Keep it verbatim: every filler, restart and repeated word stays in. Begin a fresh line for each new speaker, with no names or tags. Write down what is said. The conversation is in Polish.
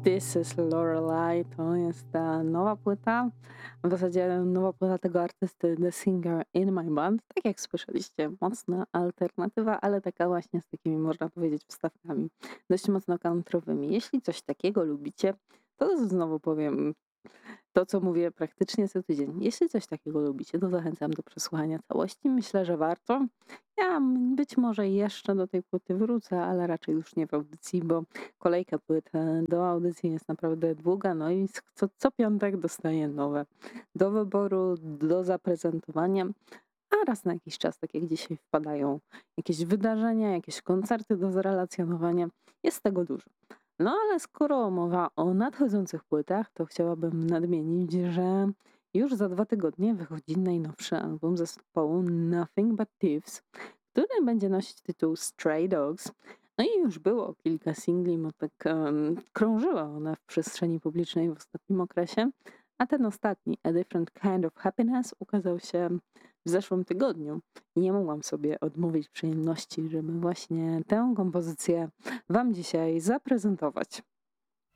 This is Lorelei to jest ta nowa płyta, w zasadzie nowa płyta tego artysty The Singer in My Band. Tak jak słyszeliście, mocna alternatywa, ale taka właśnie z takimi, można powiedzieć, wstawkami dość mocno countrowymi. Jeśli coś takiego lubicie, to znowu powiem to, co mówię praktycznie co tydzień. Jeśli coś takiego lubicie, to zachęcam do przesłuchania całości. Myślę, że warto. Ja m- być może jeszcze do tej płyty wrócę, ale raczej już nie w audycji, bo kolejka płyt e, do audycji jest naprawdę długa, no i s- co, co piątek dostaję nowe do wyboru, do zaprezentowania, a raz na jakiś czas, tak jak dzisiaj, wpadają jakieś wydarzenia, jakieś koncerty do zrelacjonowania. Jest tego dużo. No ale skoro mowa o nadchodzących płytach, to chciałabym nadmienić, że już za dwa tygodnie wychodzi najnowszy album zespołu Nothing But Thieves, który będzie nosić tytuł Stray Dogs. No i już było kilka singli, bo tak em, krążyły one w przestrzeni publicznej w ostatnim okresie, a ten ostatni, A Different Kind of Happiness, ukazał się w zeszłym tygodniu. I nie mogłam sobie odmówić przyjemności, żeby właśnie tę kompozycję Wam dzisiaj zaprezentować.